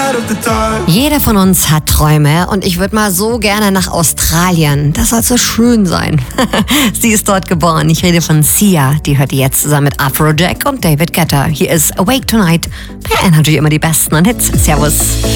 Jeder von uns hat Träume und ich würde mal so gerne nach Australien. Das soll so schön sein. Sie ist dort geboren. Ich rede von Sia. Die hört ihr jetzt zusammen mit Afrojack und David Guetta. Hier ist Awake Tonight bei Energy, immer die besten Hits. Servus.